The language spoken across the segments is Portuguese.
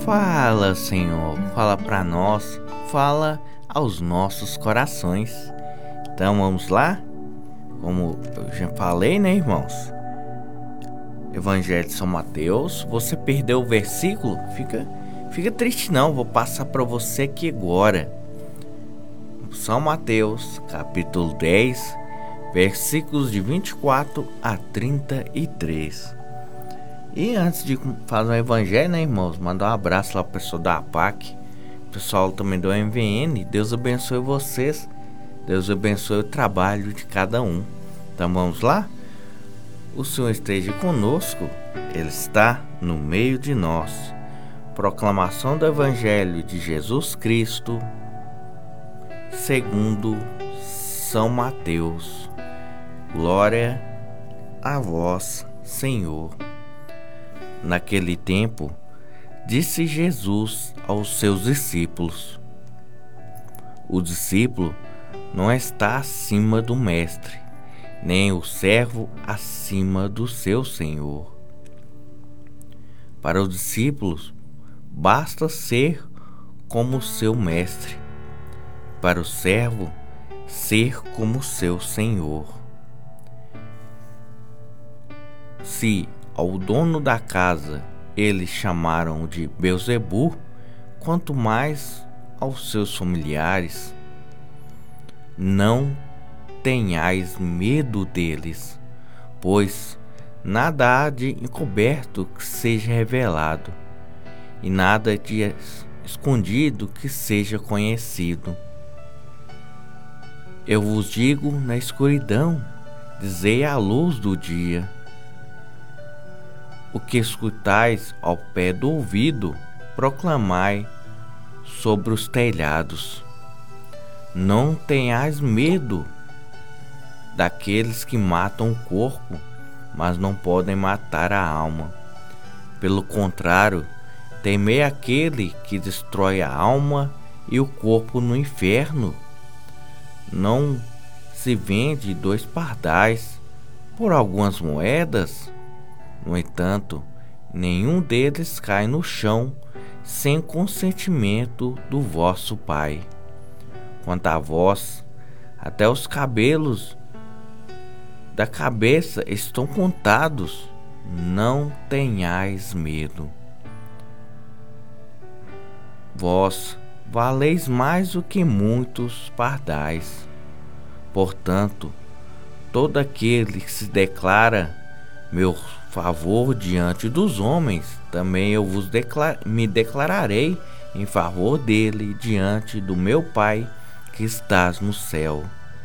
Fala, Senhor, fala para nós, fala aos nossos corações. Então vamos lá? Como eu já falei, né, irmãos? Evangelho de São Mateus. Você perdeu o versículo? Fica triste não, vou passar para você aqui agora. São Mateus, capítulo 10, versículos de 24 a 33. E antes de fazer o evangelho, né, irmãos, mandar um abraço lá pro pessoal da APAC, pessoal também do MVN. Deus abençoe vocês, Deus abençoe o trabalho de cada um. Então vamos lá? O Senhor esteja conosco, Ele está no meio de nós. Proclamação do Evangelho de Jesus Cristo segundo São Mateus. Glória a vós, Senhor. Naquele tempo, disse Jesus aos seus discípulos: o discípulo não está acima do mestre, nem o servo acima do seu senhor. Para os discípulos, basta ser como seu mestre, para o servo, ser como seu senhor. Se ao dono da casa eles chamaram de Belzebu, quanto mais aos seus familiares. Não tenhais medo deles, pois nada há de encoberto que seja revelado, e nada de escondido que seja conhecido. Eu vos digo na escuridão, dizei à luz do dia. O que escutais ao pé do ouvido, proclamai sobre os telhados. Não tenhais medo daqueles que matam o corpo, mas não podem matar a alma. Pelo contrário, temei aquele que destrói a alma e o corpo no inferno. Não se vende 2 pardais por algumas moedas? No entanto, nenhum deles cai no chão sem consentimento do vosso Pai. Quanto a vós, até os cabelos da cabeça estão contados. Não tenhais medo. Vós valeis mais do que muitos pardais. Portanto, todo aquele que se declara meu favor diante dos homens, também eu me declararei em favor dele diante do meu Pai que estás no céu.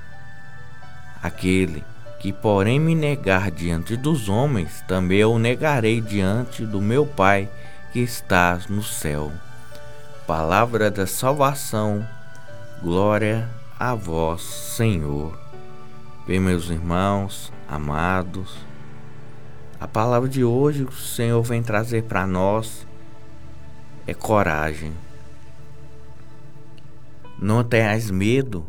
Aquele que, porém, me negar diante dos homens, também eu negarei diante do meu Pai que estás no céu. Palavra da salvação, glória a vós, Senhor. Bem, meus irmãos, amados, a palavra de hoje que o Senhor vem trazer para nós é coragem. Não tenhais medo.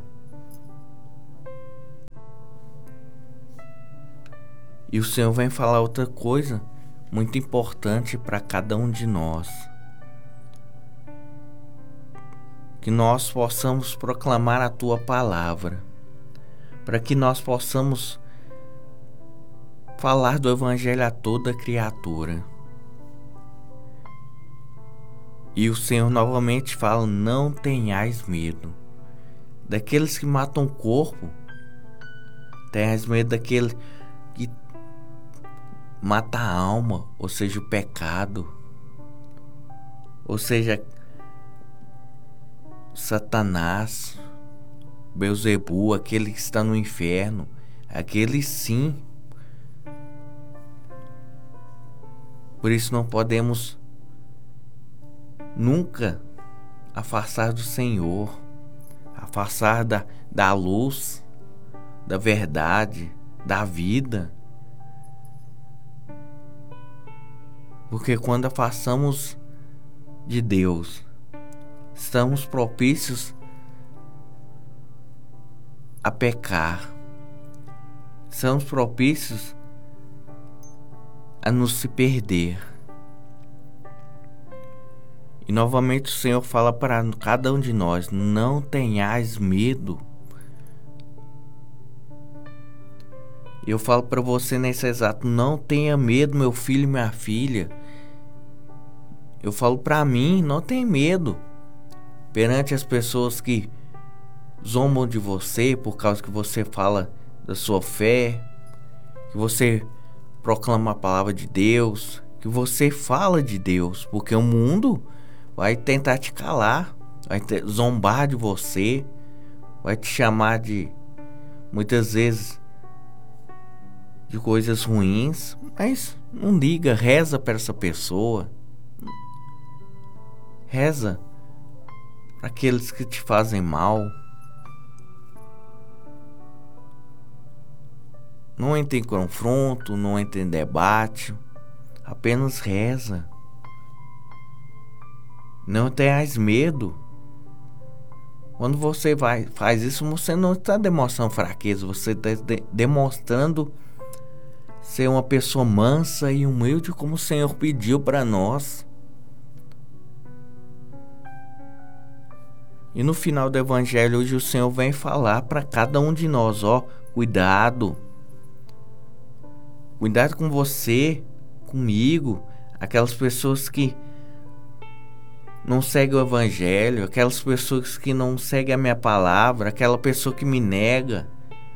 E o Senhor vem falar outra coisa muito importante para cada um de nós. Que nós possamos proclamar a Tua palavra, para que nós possamos falar do Evangelho a toda criatura. E o Senhor novamente fala: não tenhais medo daqueles que matam o corpo. Tenhais medo daquele que mata a alma, ou seja, o pecado, ou seja, Satanás, Belzebu, aquele que está no inferno, aquele sim. Por isso não podemos nunca afastar do Senhor, afastar da luz, da verdade, da vida. Porque quando afastamos de Deus, estamos propícios a pecar, estamos propícios a nos se perder. E novamente o Senhor fala para cada um de nós: não tenhais medo. Eu falo para você nesse exato: não tenha medo, meu filho e minha filha. Eu falo para mim: não tenha medo perante as pessoas que zombam de você por causa que você fala da sua fé, que você proclama a palavra de Deus, que você fala de Deus, porque o mundo vai tentar te calar, vai zombar de você, vai te chamar de, muitas vezes, de coisas ruins, mas não liga, reza para essa pessoa, reza para aqueles que te fazem mal. Não entra em confronto, não entra em debate, apenas reza. Não tenhas medo. Quando você faz isso, você não está demonstrando fraqueza, você está demonstrando ser uma pessoa mansa e humilde como o Senhor pediu para nós. E no final do Evangelho hoje o Senhor vem falar para cada um de nós, ó, cuidado. Cuidado com você, comigo, aquelas pessoas que não seguem o Evangelho, aquelas pessoas que não seguem a minha palavra, aquela pessoa que me nega,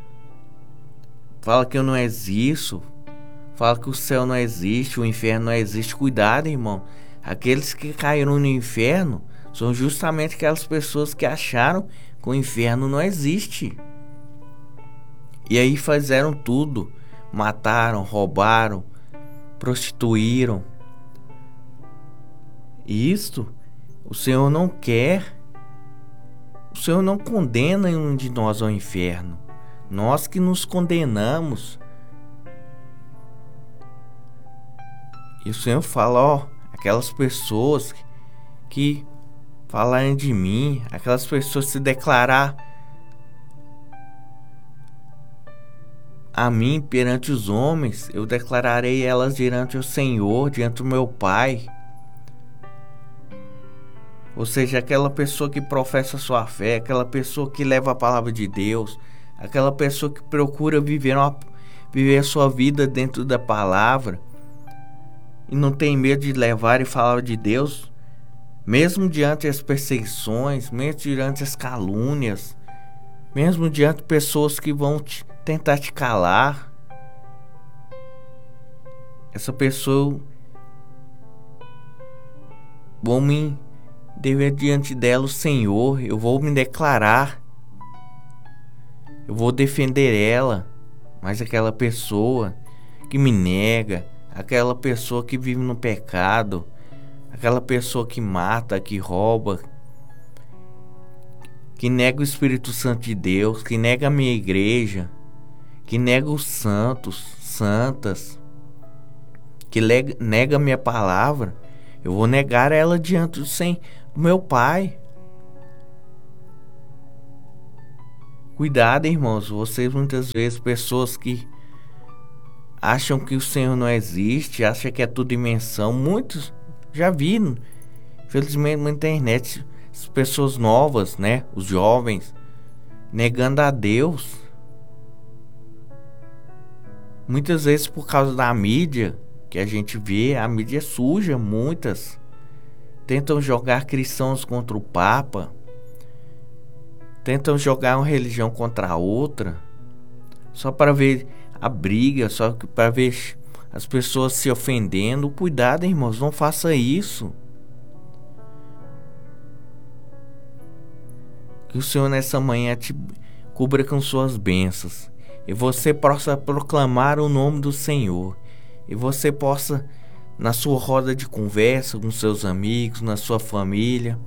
fala que eu não existo, fala que o céu não existe, o inferno não existe. Cuidado, irmão. Aqueles que caíram no inferno são justamente aquelas pessoas que acharam que o inferno não existe. E aí fizeram tudo. Mataram, roubaram, prostituíram. E isto o Senhor não quer. O Senhor não condena nenhum de nós ao inferno. Nós que nos condenamos. E o Senhor fala, ó, aquelas pessoas que falarem de mim, aquelas pessoas que se declarar a mim perante os homens, eu declararei elas diante o Senhor, diante do meu Pai. Ou seja, aquela pessoa que professa a sua fé, aquela pessoa que leva a palavra de Deus, aquela pessoa que procura viver a sua vida dentro da palavra e não tem medo de levar e falar de Deus, mesmo diante das perseguições, mesmo diante das calúnias, mesmo diante de pessoas que vão tentar te calar. Essa pessoa, vou me dever diante dela o Senhor, eu vou me declarar, eu vou defender ela. Mas aquela pessoa que me nega, aquela pessoa que vive no pecado, aquela pessoa que mata, que rouba, que nega o Espírito Santo de Deus, que nega a minha igreja, que nega os santos, santas, que nega a minha palavra, eu vou negar ela diante do meu Pai. Cuidado, irmãos, vocês muitas vezes, pessoas que acham que o Senhor não existe, acham que é tudo invenção. Muitos já viram, infelizmente, na internet, as pessoas novas, né, os jovens, negando a Deus. Muitas vezes por causa da mídia que a gente vê, a mídia suja, muitas tentam jogar cristãos contra o Papa, tentam jogar uma religião contra a outra, só para ver a briga, só para ver as pessoas se ofendendo. Cuidado, irmãos, não faça isso. Que o Senhor nessa manhã te cubra com suas bênçãos e você possa proclamar o nome do Senhor, e você possa, na sua roda de conversa com seus amigos, na sua família,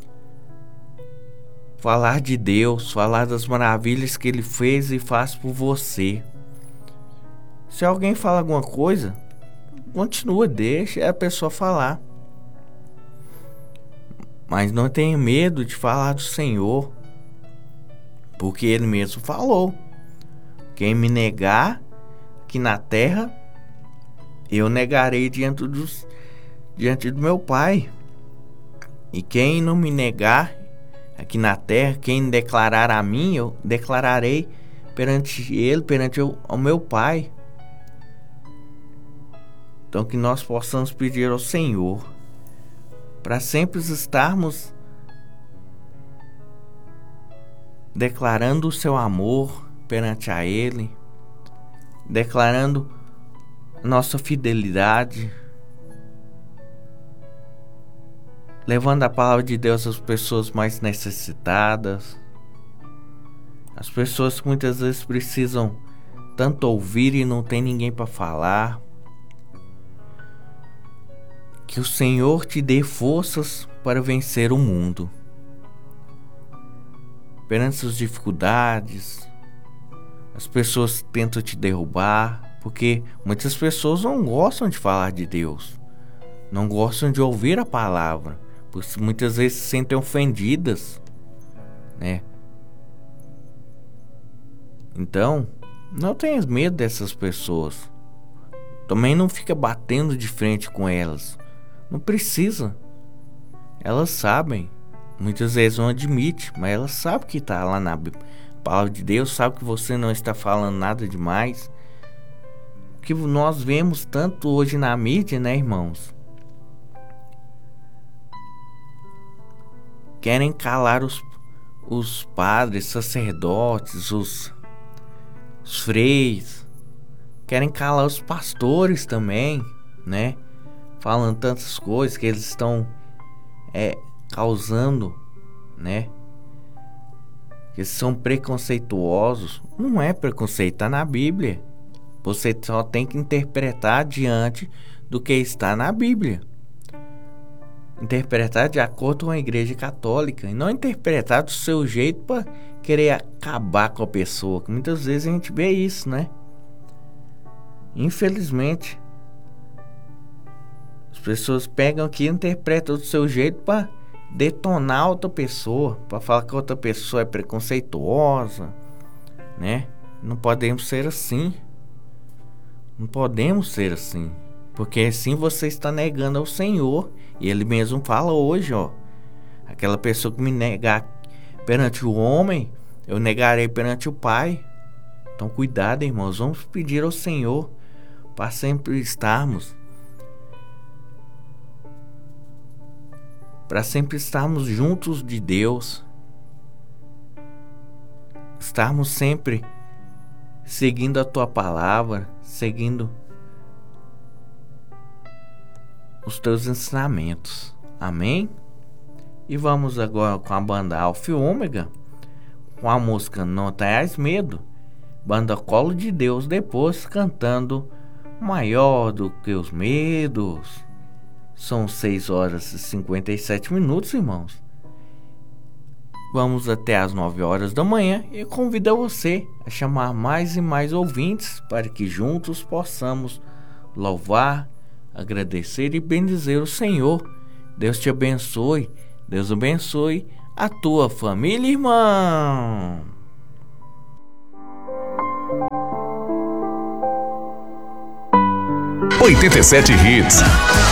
falar de Deus, falar das maravilhas que Ele fez e faz por você. Se alguém fala alguma coisa, continua, deixa a pessoa falar, mas não tenha medo de falar do Senhor, porque Ele mesmo falou: quem me negar aqui na terra, eu negarei diante do meu Pai. E quem não me negar aqui na terra, quem declarar a mim, eu declararei perante ele, perante ao meu Pai. Então que nós possamos pedir ao Senhor para sempre estarmos declarando o seu amor perante a Ele, declarando nossa fidelidade, levando a palavra de Deus às pessoas mais necessitadas, as pessoas que muitas vezes precisam tanto ouvir e não tem ninguém para falar. Que o Senhor te dê forças para vencer o mundo. Perante as dificuldades, as pessoas tentam te derrubar, porque muitas pessoas não gostam de falar de Deus, não gostam de ouvir a palavra, porque muitas vezes se sentem ofendidas, né? Então, não tenhas medo dessas pessoas. Também não fica batendo de frente com elas. Não precisa. Elas sabem. Muitas vezes não admite, mas elas sabem que está lá na palavra de Deus, sabe que você não está falando nada demais. O que nós vemos tanto hoje na mídia, né, irmãos? Querem calar os padres, sacerdotes, os freios. Querem calar os pastores também, né? Falando tantas coisas que eles estão causando, né? Que eles são preconceituosos. Não é preconceito, está na Bíblia. Você só tem que interpretar diante do que está na Bíblia. Interpretar de acordo com a Igreja Católica e não interpretar do seu jeito para querer acabar com a pessoa, que muitas vezes a gente vê isso, né? Infelizmente, as pessoas pegam aqui e interpretam do seu jeito para detonar outra pessoa, para falar que outra pessoa é preconceituosa, né? Não podemos ser assim. Não podemos ser assim, porque assim você está negando ao Senhor. E Ele mesmo fala hoje, ó: aquela pessoa que me negar perante o homem, eu negarei perante o Pai. Então cuidado, irmãos, vamos pedir ao Senhor para sempre estarmos juntos de Deus, estarmos sempre seguindo a Tua palavra, seguindo os Teus ensinamentos. Amém? E vamos agora com a banda Alfa e Ômega, com a música Não Tenhas Medo, banda Colo de Deus, depois cantando Maior do que os Medos. São 6 horas e 57 minutos, irmãos. Vamos até às 9 horas da manhã e convido você a chamar mais e mais ouvintes para que juntos possamos louvar, agradecer e bendizer o Senhor. Deus te abençoe. Deus abençoe a tua família, irmão. 87 Hits.